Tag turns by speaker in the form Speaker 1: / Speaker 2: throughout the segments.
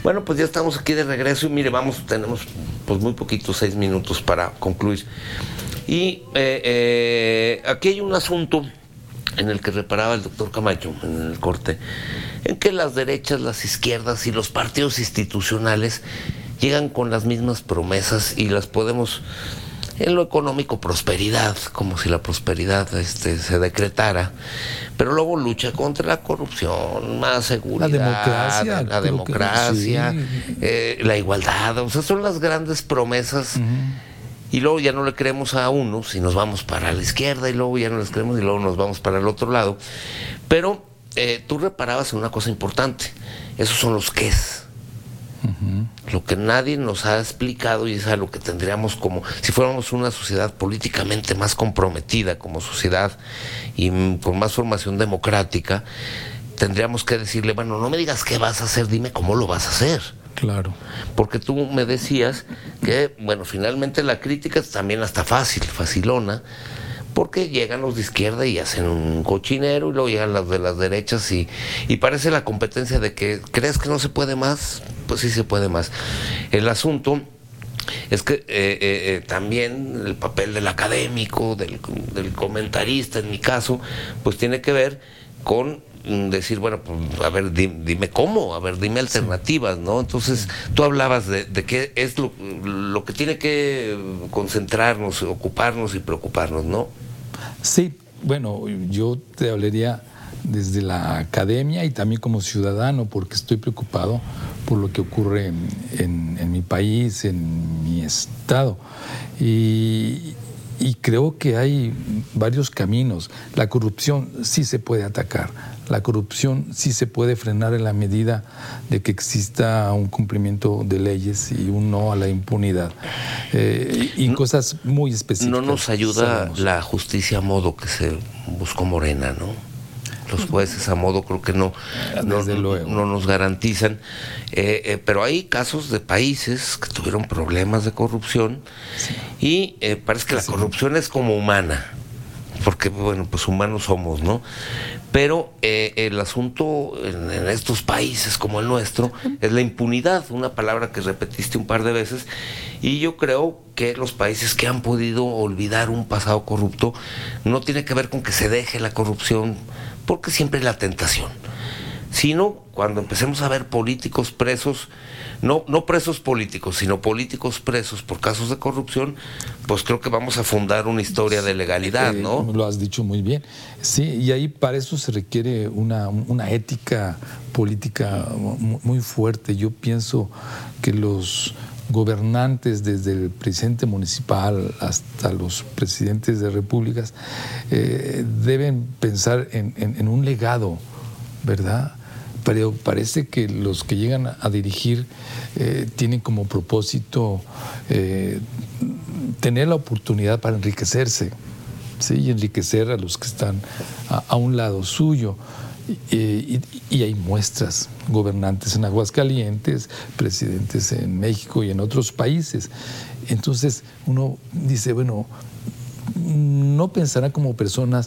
Speaker 1: Bueno, pues ya estamos aquí de regreso y mire, tenemos pues muy poquitos, 6 minutos para concluir. Y aquí hay un asunto en el que reparaba el doctor Camacho en el corte, en que las derechas, las izquierdas y los partidos institucionales llegan con las mismas promesas y las podemos, en lo económico, prosperidad, como si la prosperidad se decretara, pero luego lucha contra la corrupción, más seguridad, la democracia, sí. La igualdad, o sea, son las grandes promesas. Y luego ya no le creemos a unos y nos vamos para la izquierda, y luego ya no les creemos y luego nos vamos para el otro lado. Pero tú reparabas en una cosa importante, esos son los qués. Lo que nadie nos ha explicado, y es a lo que tendríamos como, si fuéramos una sociedad políticamente más comprometida como sociedad y con más formación democrática, tendríamos que decirle, bueno, no me digas qué vas a hacer, dime cómo lo vas a hacer.
Speaker 2: Claro.
Speaker 1: Porque tú me decías que, bueno, finalmente la crítica es también hasta facilona, porque llegan los de izquierda y hacen un cochinero, y luego llegan los de las derechas y parece la competencia de que, ¿crees que no se puede más? Pues sí se puede más. El asunto es que también el papel del académico, del comentarista, en mi caso, pues tiene que ver con decir, bueno, pues, a ver, dime cómo, a ver, dime alternativas, ¿no? Entonces, tú hablabas de qué es lo que tiene que concentrarnos, ocuparnos y preocuparnos, ¿no?
Speaker 2: Sí, bueno, yo te hablaría desde la academia y también como ciudadano, porque estoy preocupado por lo que ocurre en mi país, en mi estado. Y creo que hay varios caminos. La corrupción sí se puede atacar. La corrupción sí se puede frenar en la medida de que exista un cumplimiento de leyes y un no a la impunidad. Y cosas muy específicas.
Speaker 1: No nos ayuda la justicia a modo que se buscó Morena, ¿no? Los jueces a modo creo que no nos garantizan, pero hay casos de países que tuvieron problemas de corrupción, sí. Y parece que la corrupción es como humana, porque bueno, pues humanos somos, ¿no? Pero el asunto en estos países como el nuestro es la impunidad, una palabra que repetiste un par de veces, y yo creo que los países que han podido olvidar un pasado corrupto no tiene que ver con que se deje la corrupción, porque siempre hay la tentación, sino cuando empecemos a ver políticos presos, no presos políticos, sino políticos presos por casos de corrupción, pues creo que vamos a fundar una historia de legalidad, ¿no?
Speaker 2: Lo has dicho muy bien. Sí, y ahí para eso se requiere una ética política muy fuerte. Yo pienso que los gobernantes, desde el presidente municipal hasta los presidentes de repúblicas, deben pensar en un legado, ¿verdad? Pero parece que los que llegan a dirigir tienen como propósito tener la oportunidad para enriquecerse, ¿sí? Y enriquecer a los que están a un lado suyo. Y hay muestras, gobernantes en Aguascalientes, presidentes en México y en otros países. Entonces uno dice, bueno, no pensará como personas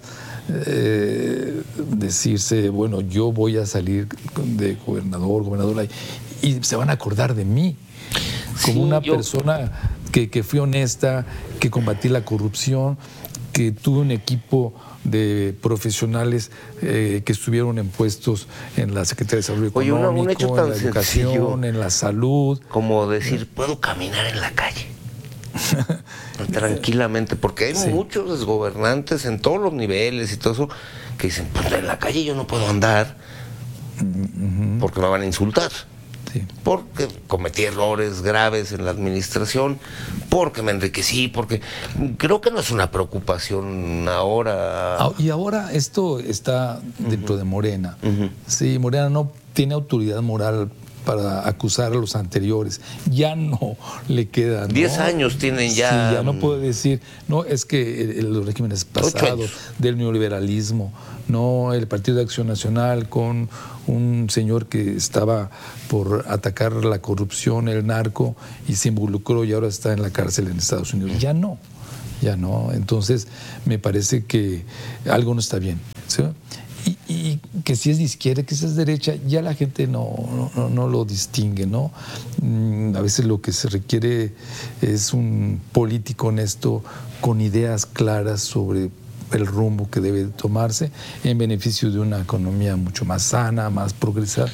Speaker 2: decirse, bueno, yo voy a salir de gobernadora, y se van a acordar de mí como una persona que fui honesta, que combatí la corrupción, que tuve un equipo de profesionales que estuvieron en puestos en la Secretaría de Salud Económica,
Speaker 1: un hecho tan
Speaker 2: en la educación, en la salud.
Speaker 1: Como decir, puedo caminar en la calle tranquilamente, porque hay muchos desgobernantes en todos los niveles y todo eso que dicen, pues en la calle yo no puedo andar porque me van a insultar, porque cometí errores graves en la administración, porque me enriquecí, porque creo que no es una preocupación ahora.
Speaker 2: Y ahora esto está dentro de Morena. Sí, Morena no tiene autoridad moral para acusar a los anteriores. Ya no le quedan,
Speaker 1: 10 años tienen ya.
Speaker 2: Sí, ya no puede decir, no, es que los regímenes pasados del neoliberalismo, no, el Partido de Acción Nacional con un señor que estaba por atacar la corrupción, el narco, y se involucró y ahora está en la cárcel en Estados Unidos. Ya no. Entonces, me parece que algo no está bien, ¿sí? y que si es de izquierda, que si es derecha, ya la gente no lo distingue, ¿no? A veces lo que se requiere es un político honesto con ideas claras sobre el rumbo que debe tomarse en beneficio de una economía mucho más sana, más progresista,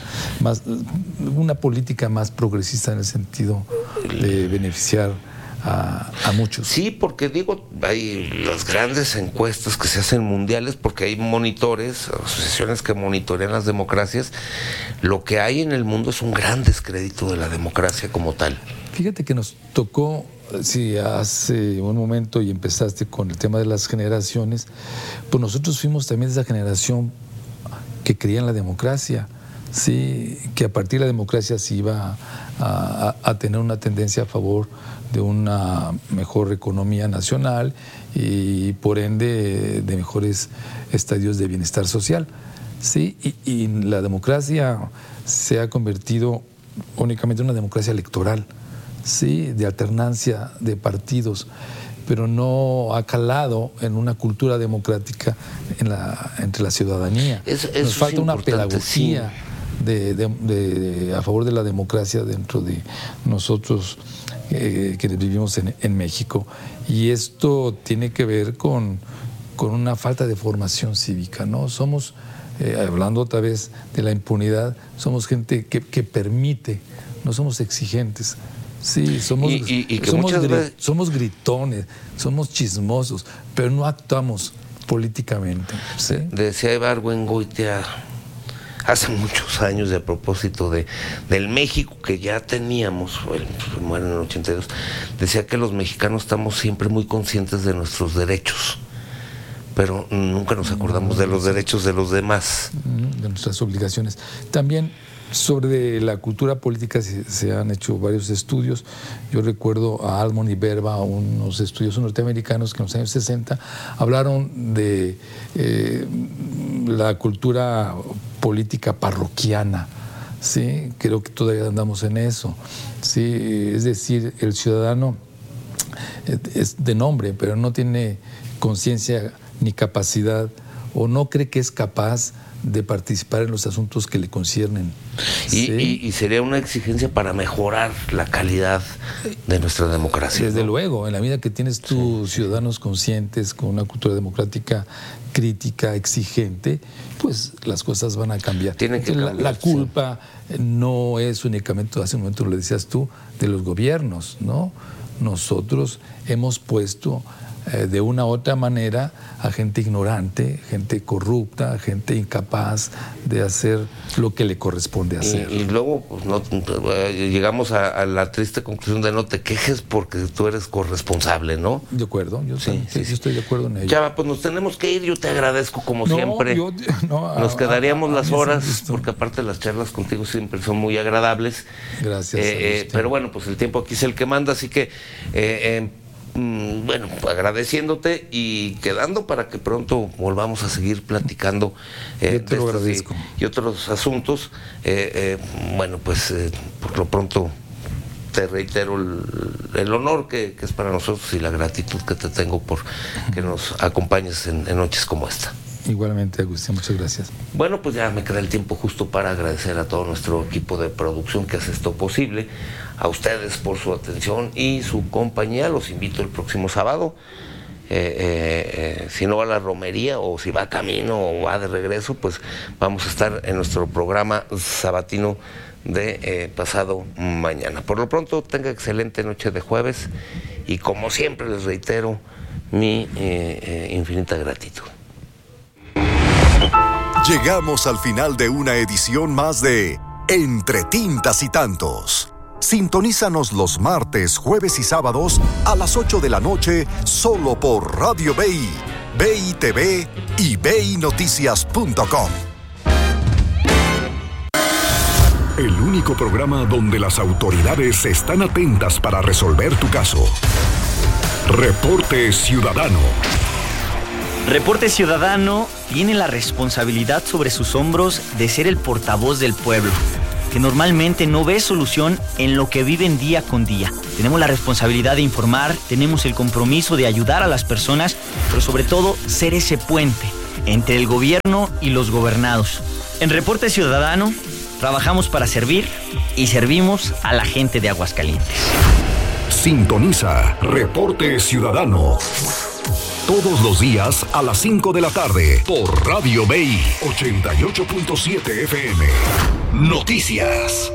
Speaker 2: una política más progresista en el sentido de beneficiar a muchos.
Speaker 1: Sí, porque digo, hay las grandes encuestas que se hacen mundiales, porque hay monitores, asociaciones que monitorean las democracias. Lo que hay en el mundo es un gran descrédito de la democracia como tal.
Speaker 2: Fíjate que nos tocó, sí, hace un momento, y empezaste con el tema de las generaciones, pues nosotros fuimos también esa generación que creía en la democracia, sí, que a partir de la democracia se iba a tener una tendencia a favor de una mejor economía nacional y por ende de mejores estadios de bienestar social. Sí, y la democracia se ha convertido únicamente en una democracia electoral, sí, de alternancia de partidos, pero no ha calado en una cultura democrática entre la ciudadanía. Nos falta una pedagogía, sí, a favor de la democracia dentro de nosotros quienes vivimos en México, y esto tiene que ver con una falta de formación cívica, ¿no? Somos, hablando otra vez de la impunidad, somos gente que permite, no somos exigentes. Sí, somos gritones, somos chismosos, pero no actuamos políticamente, ¿sí?
Speaker 1: Decía Ibargüengoitia hace muchos años, a propósito del México que ya teníamos, él muere en el 82, decía que los mexicanos estamos siempre muy conscientes de nuestros derechos, pero nunca nos acordamos de los derechos de los demás.
Speaker 2: De nuestras obligaciones. También sobre la cultura política se han hecho varios estudios. Yo recuerdo a Almond y Verba, unos estudiosos norteamericanos que en los años 60 hablaron de la cultura política parroquiana. Sí, creo que todavía andamos en eso. Sí, es decir, el ciudadano es de nombre, pero no tiene conciencia ni capacidad, o no cree que es capaz de participar en los asuntos que le conciernen. ¿Sí?
Speaker 1: Y sería una exigencia para mejorar la calidad de nuestra democracia.
Speaker 2: Desde
Speaker 1: ¿no?
Speaker 2: luego, en la medida que tienes tus ciudadanos conscientes, con una cultura democrática crítica, exigente, pues las cosas van a cambiar.
Speaker 1: Tienen que cambiar,
Speaker 2: la culpa no es únicamente, hace un momento lo decías tú, de los gobiernos, ¿no? Nosotros hemos puesto de una u otra manera a gente ignorante, gente corrupta, gente incapaz de hacer lo que le corresponde hacer.
Speaker 1: Y luego pues, llegamos a la triste conclusión de no te quejes porque tú eres corresponsable, ¿no?
Speaker 2: De acuerdo, yo sí estoy de acuerdo en ello.
Speaker 1: Ya, pues nos tenemos que ir, yo te agradezco como siempre. Nos quedaríamos las horas, porque aparte las charlas contigo siempre son muy agradables.
Speaker 2: Gracias.
Speaker 1: Pero bueno, pues el tiempo aquí es el que manda, así que bueno, agradeciéndote y quedando para que pronto volvamos a seguir platicando
Speaker 2: de estos
Speaker 1: y otros asuntos. Bueno, pues por lo pronto te reitero el honor que es para nosotros y la gratitud que te tengo por que nos acompañes en noches como esta.
Speaker 2: Igualmente, Agustín, muchas gracias.
Speaker 1: Bueno, pues ya me queda el tiempo justo para agradecer a todo nuestro equipo de producción que hace esto posible, a ustedes por su atención y su compañía. Los invito el próximo sábado, si no va a la romería o si va camino o va de regreso, pues vamos a estar en nuestro programa sabatino de pasado mañana. Por lo pronto, tenga excelente noche de jueves y como siempre les reitero mi infinita gratitud.
Speaker 3: Llegamos al final de una edición más de Entre Tintas y Tantos. Sintonízanos los martes, jueves y sábados a las 8 de la noche solo por Radio BI, BI TV y BINoticias.com. El único programa donde las autoridades están atentas para resolver tu caso. Reporte Ciudadano.
Speaker 4: Reporte Ciudadano tiene la responsabilidad sobre sus hombros de ser el portavoz del pueblo, que normalmente no ve solución en lo que viven día con día. Tenemos la responsabilidad de informar, tenemos el compromiso de ayudar a las personas, pero sobre todo ser ese puente entre el gobierno y los gobernados. En Reporte Ciudadano, trabajamos para servir y servimos a la gente de Aguascalientes.
Speaker 3: Sintoniza Reporte Ciudadano todos los días a las 5 de la tarde por Radio BI 88.7 FM. Noticias.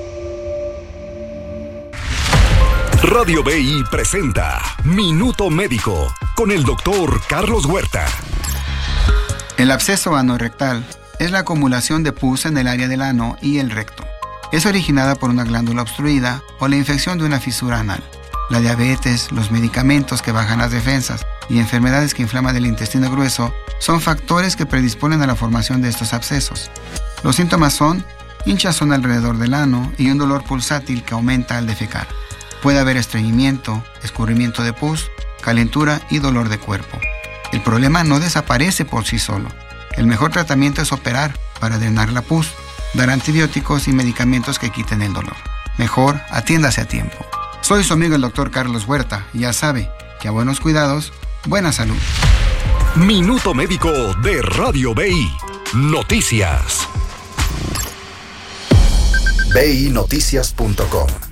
Speaker 3: Radio BI presenta Minuto Médico con el doctor Carlos Huerta.
Speaker 5: El absceso anorrectal es la acumulación de pus en el área del ano y el recto. Es originada por una glándula obstruida o la infección de una fisura anal. La diabetes, los medicamentos que bajan las defensas y enfermedades que inflaman el intestino grueso son factores que predisponen a la formación de estos abscesos. Los síntomas son hinchazón alrededor del ano y un dolor pulsátil que aumenta al defecar. Puede haber estreñimiento, escurrimiento de pus, calentura y dolor de cuerpo. El problema no desaparece por sí solo. El mejor tratamiento es operar para drenar la pus, dar antibióticos y medicamentos que quiten el dolor. Mejor, atiéndase a tiempo. Soy su amigo el doctor Carlos Huerta y ya sabe que a buenos cuidados, buena salud.
Speaker 3: Minuto Médico de Radio BI. Noticias. BINoticias.com